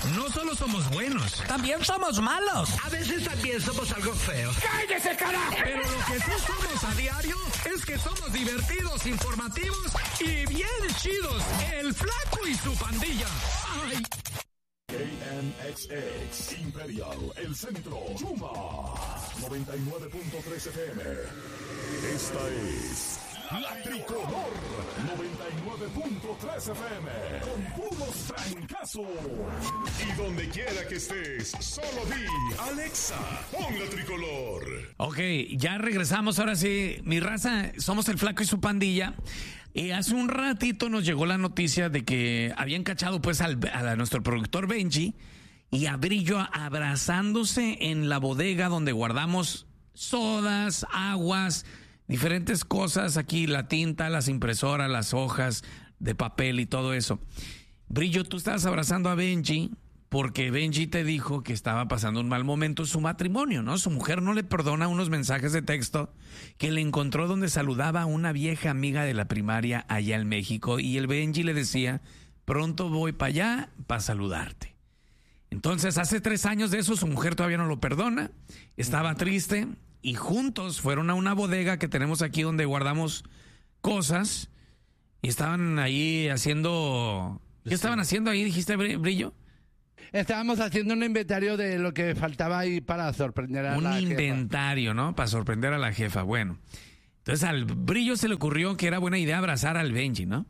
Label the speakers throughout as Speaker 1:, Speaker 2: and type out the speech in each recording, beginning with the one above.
Speaker 1: no solo somos buenos,
Speaker 2: también somos malos.
Speaker 1: A veces también somos algo feos.
Speaker 2: ¡Cállese, carajo!
Speaker 1: Pero lo que sí somos a diario es que somos divertidos, informativos y bien chidos. El Flaco y su pandilla. ¡Ay!
Speaker 3: KMXX Imperial, El Centro, Chuma 99.3 FM. Esta es La Tricolor 99.3 FM con puros trancazos. Y donde quiera que estés, solo di Alexa, pon La Tricolor.
Speaker 1: Ok, ya regresamos ahora sí. Mi raza, somos el Flaco y su pandilla. Hace un ratito nos llegó la noticia de que habían cachado pues a nuestro productor Benji y a Brillo abrazándose en la bodega donde guardamos sodas, aguas, diferentes cosas aquí, la tinta, las impresoras, las hojas de papel y todo eso. Brillo, tú estabas abrazando a Benji porque Benji te dijo que estaba pasando un mal momento en su matrimonio, ¿no? Su mujer no le perdona unos mensajes de texto que le encontró donde saludaba a una vieja amiga de la primaria allá en México y el Benji le decía, pronto voy para allá para saludarte. Entonces, hace 3 años de eso, su mujer todavía no lo perdona, estaba triste y juntos fueron a una bodega que tenemos aquí donde guardamos cosas y estaban ahí haciendo... ¿Qué estaban haciendo ahí, dijiste, Brillo?
Speaker 4: Estábamos haciendo un inventario de lo que faltaba ahí para sorprender a la jefa. Un
Speaker 1: inventario, ¿no? Para sorprender a la jefa. Bueno, entonces al Brillo se le ocurrió que era buena idea abrazar al Benji, ¿no?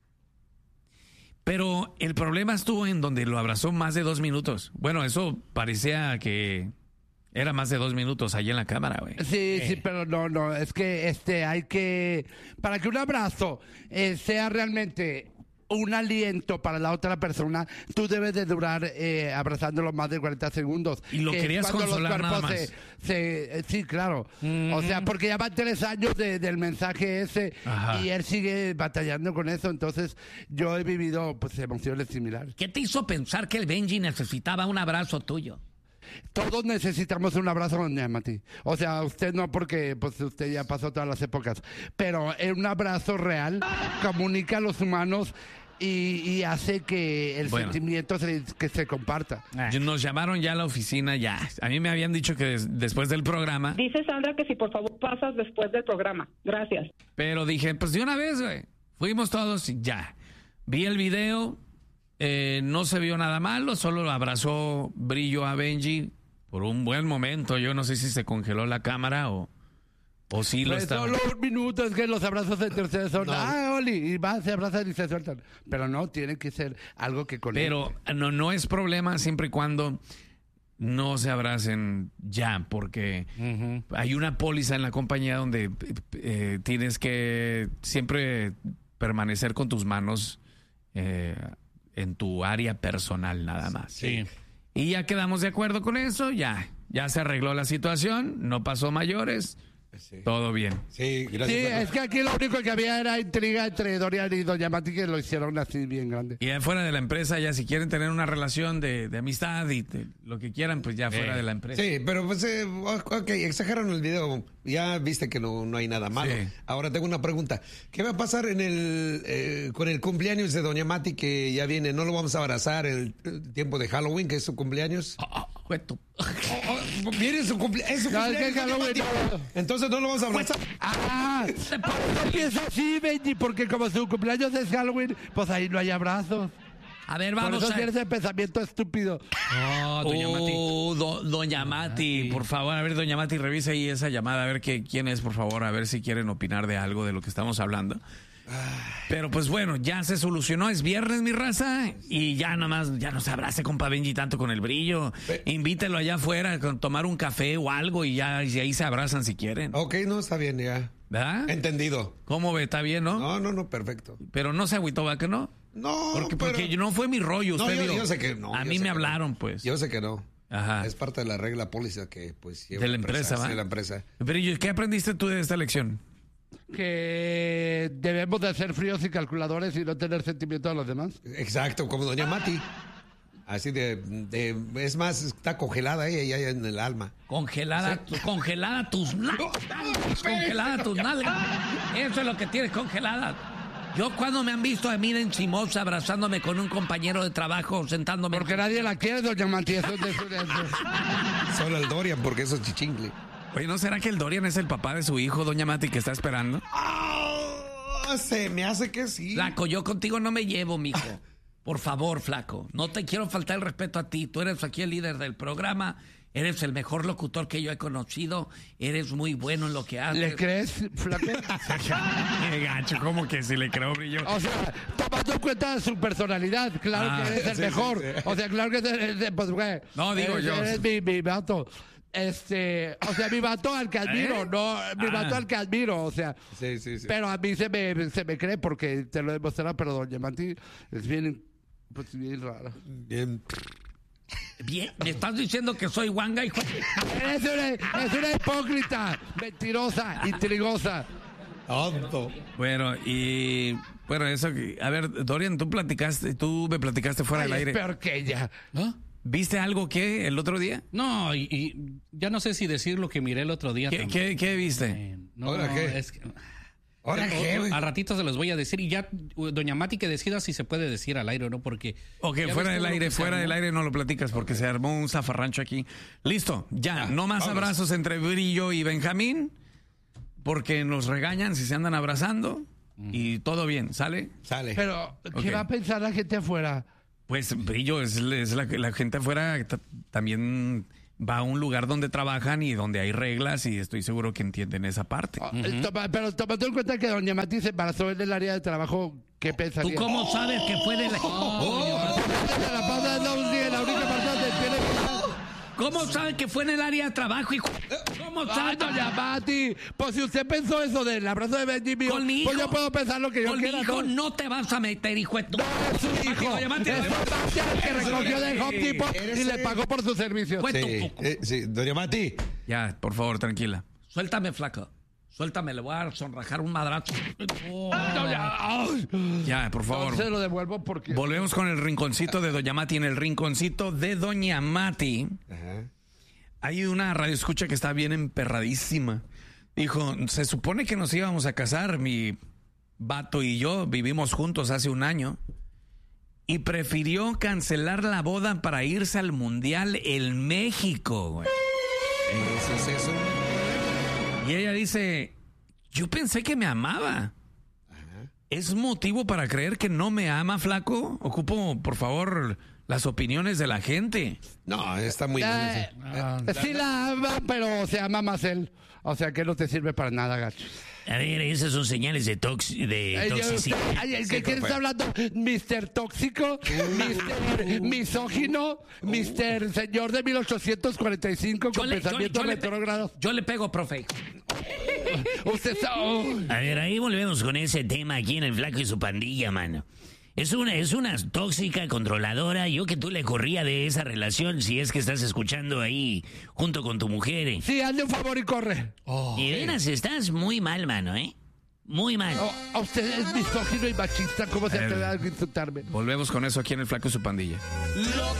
Speaker 1: Pero el problema estuvo en donde lo abrazó más de 2 minutos. Bueno, eso parecía que era más de 2 minutos allá en la cámara, güey.
Speaker 4: Sí, pero no, es que hay que... Para que un abrazo sea realmente... un aliento para la otra persona, tú debes de durar abrazándolo más de 40 segundos.
Speaker 1: Y lo querías consolar nada más.
Speaker 4: Sí, claro. O sea, porque ya van 3 años del mensaje ese. Ajá. Y él sigue batallando con eso. Entonces, yo he vivido pues emociones similares.
Speaker 2: ¿Qué te hizo pensar que el Benji necesitaba un abrazo tuyo?
Speaker 4: Todos necesitamos un abrazo, doña Mati. O sea, usted no, porque pues usted ya pasó todas las épocas. Pero un abrazo real comunica a los humanos y hace que el sentimiento se comparta.
Speaker 1: Nos llamaron ya a la oficina, ya. A mí me habían dicho que después del programa...
Speaker 5: Dice Sandra que si por favor pasas después del programa. Gracias.
Speaker 1: Pero dije, pues de una vez, güey. Fuimos todos y ya. Vi el video... no se vio nada malo, solo lo abrazó Brillo a Benji por un buen momento. Yo no sé si se congeló la cámara o sí lo estaba.
Speaker 4: Solo un minuto, es que los abrazos entre ustedes son, Oli, y va, se abrazan y se sueltan. Pero no, tiene que ser algo que conecte.
Speaker 1: Pero no es problema siempre y cuando no se abracen ya, porque hay una póliza en la compañía donde tienes que siempre permanecer con tus manos en tu área personal nada más.
Speaker 4: Sí.
Speaker 1: Y ya quedamos de acuerdo con eso, ya se arregló la situación, no pasó mayores, todo bien.
Speaker 4: Sí, gracias. Sí, es que aquí lo único que había era intriga entre Dorian y doña Mati, que lo hicieron así bien grande.
Speaker 1: Y fuera de la empresa, ya si quieren tener una relación de amistad y lo que quieran, pues ya fuera de la empresa.
Speaker 6: Sí, pero pues, ok, exageraron el video, ya viste que no hay nada malo. Sí. Ahora tengo una pregunta, ¿qué va a pasar con el cumpleaños de doña Mati que ya viene? ¿No lo vamos a abrazar el tiempo de Halloween, que es su cumpleaños? Viene su cumpleaños. Es su cumpleaños. Entonces no lo vamos a abrazar.
Speaker 4: No piensa así, Benji, porque como su cumpleaños es Halloween, pues ahí no hay abrazos.
Speaker 2: A ver, vamos.
Speaker 4: Por eso tienes ese pensamiento estúpido.
Speaker 1: Doña Mati. Doña Mati, por favor, a ver, doña Mati, revisa ahí esa llamada, a ver quién es, por favor, a ver si quieren opinar de algo de lo que estamos hablando. Pero pues bueno, ya se solucionó, es viernes, mi raza, y ya nomás, ya no se abrace compa Benji tanto con el Brillo. Invítelo allá afuera a tomar un café o algo y ahí se abrazan si quieren.
Speaker 6: Ok, no, está bien, ya.
Speaker 1: ¿Verdad?
Speaker 6: Entendido.
Speaker 1: ¿Cómo ve? ¿Está bien, no?
Speaker 6: No, perfecto.
Speaker 1: Pero no se agüitó, ¿va que no?
Speaker 6: No,
Speaker 1: porque no fue mi rollo, usted vio.
Speaker 6: Yo sé que no.
Speaker 1: A mí me hablaron, pues.
Speaker 6: Yo sé que no.
Speaker 1: Ajá.
Speaker 6: Es parte de la regla póliza que pues lleva
Speaker 1: de la empresa, ¿va?
Speaker 6: De la empresa.
Speaker 1: Pero ¿qué aprendiste tú de esta lección?
Speaker 4: Que debemos de ser fríos y calculadores y no tener sentimientos a los demás.
Speaker 6: Exacto, como doña Mati. Así es más, está congelada ella en el alma.
Speaker 2: Congelada tus nalgas. Congelada tus nalgas. Eso es lo que tienes congelada. Yo cuando me han visto a mí de encimosa abrazándome con un compañero de trabajo, sentándome...
Speaker 4: Porque nadie la quiere, doña Mati. Eso es
Speaker 6: Solo el Dorian, porque eso es chichingle.
Speaker 1: Oye, ¿no será que el Dorian es el papá de su hijo, doña Mati, que está esperando?
Speaker 6: Se me hace que sí.
Speaker 2: Flaco, yo contigo no me llevo, mijo. Por favor, flaco. No te quiero faltar el respeto a ti. Tú eres aquí el líder del programa. Eres el mejor locutor que yo he conocido. Eres muy bueno en lo que haces.
Speaker 4: ¿Le crees, flaco?
Speaker 1: Qué gacho, ¿cómo que si le creo, Brillo?
Speaker 4: O sea, tomando en cuenta su personalidad, claro que eres el mejor. Sí. O sea, claro que eres, pues, güey.
Speaker 1: No, digo yo.
Speaker 4: Eres mi vato. O sea, mi vato al que admiro, mi vato al que admiro, o sea.
Speaker 6: Sí.
Speaker 4: Pero a mí se me cree porque te lo demostrará, pero doña Mati es bien rara.
Speaker 6: Bien.
Speaker 2: Bien, me estás diciendo que soy guanga, hijo.
Speaker 4: Es una hipócrita, mentirosa, intrigosa.
Speaker 6: Tonto.
Speaker 1: Bueno, eso, a ver, Dorian, tú me platicaste fuera del aire.
Speaker 4: Es peor que ella.
Speaker 7: ¿No?
Speaker 1: ¿Viste algo el otro día?
Speaker 7: No, y ya no sé si decir lo que miré el otro día.
Speaker 1: ¿Qué viste?
Speaker 6: ¿Ahora qué?
Speaker 7: Es que,
Speaker 6: ¿Ahora qué, güey?
Speaker 7: A ratito se los voy a decir y ya, doña Mati, que decida si se puede decir al aire o no, porque...
Speaker 1: Ok, fuera del aire no lo platicas porque se armó un zafarrancho aquí. Listo, ya, no más
Speaker 6: vamos.
Speaker 1: Abrazos entre Brillo y Benjamín, porque nos regañan si se andan abrazando y todo bien, ¿sale?
Speaker 6: Sale.
Speaker 4: Pero, ¿qué
Speaker 1: Ok.
Speaker 4: va a pensar la gente afuera?
Speaker 1: Pues Brillo es la gente afuera también va a un lugar donde trabajan y donde hay reglas y estoy seguro que entienden esa parte.
Speaker 4: Pero tomando en cuenta que doña Mati se embarazó en el área de trabajo, ¿qué pensaría?
Speaker 2: ¿Tú cómo sabes que fue de la...
Speaker 4: La única persona que tiene...
Speaker 2: ¿Cómo sabes que fue en el área de trabajo, hijo? ¿Cómo
Speaker 4: Ay,
Speaker 2: sabes?
Speaker 4: doña Mati, pues si usted pensó eso del abrazo de Benji mío,
Speaker 2: Con mi
Speaker 4: pues
Speaker 2: hijo.
Speaker 4: yo puedo pensar lo que yo
Speaker 2: Con mi
Speaker 4: quiera,
Speaker 2: hijo
Speaker 4: ¿no?
Speaker 2: no te vas a meter, hijo de tu...
Speaker 4: No es su hijo,
Speaker 2: Mati, Mati,
Speaker 4: es Mati el que recogió del Home Depot y le pagó por sus servicios.
Speaker 2: Fue
Speaker 6: Sí,
Speaker 2: tu...
Speaker 6: sí, doña Mati.
Speaker 1: Ya, por favor, tranquila.
Speaker 2: Suéltame, flaco. Suéltame, le voy a sonrajar un madrazo.
Speaker 1: Ya, por favor.
Speaker 4: Se lo devuelvo porque...
Speaker 1: Volvemos con el rinconcito de doña Mati. En el rinconcito de doña Mati
Speaker 6: Ajá.
Speaker 1: hay una radioescucha que está bien emperradísima. Dijo, se supone que nos íbamos a casar, mi vato y yo vivimos juntos hace un año y prefirió cancelar la boda para irse al Mundial en México, güey.
Speaker 6: Eso es eso.
Speaker 1: Y ella dice, yo pensé que me amaba. ¿Es motivo para creer que no me ama, flaco? Ocupo, por favor, las opiniones de la gente.
Speaker 6: No, está muy bien.
Speaker 4: Sí la ama, pero se ama más él. O sea que no te sirve para nada, gacho.
Speaker 2: A ver, esas son señales de toxicidad.
Speaker 4: ¿Quién está hablando? ¿Mr. Tóxico? ¿Mr. Misógino? ¿Mr. Señor de 1845 con pensamientos retrógrados?
Speaker 2: Yo le pego, profe.
Speaker 4: Usted está...
Speaker 2: A ver, ahí volvemos con ese tema aquí en el Flaco y su pandilla, mano. Es una tóxica, controladora. Yo que tú le corría de esa relación si es que estás escuchando ahí junto con tu mujer.
Speaker 4: Sí, hazle un favor y corre.
Speaker 2: Y veras, estás muy mal, mano, ¿eh? Muy mal.
Speaker 4: A usted es misógino y machista. ¿Cómo se atreve a insultarme?
Speaker 1: Volvemos con eso aquí en el Flaco y su pandilla.